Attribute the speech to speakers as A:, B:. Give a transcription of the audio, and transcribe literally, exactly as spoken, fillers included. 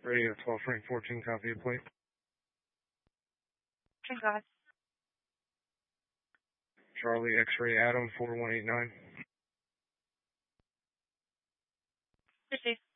A: Radio twelve Frank fourteen, copy of plate.
B: Okay, go ahead.
A: Charlie X-ray Adam four one eight nine.
B: Proceed.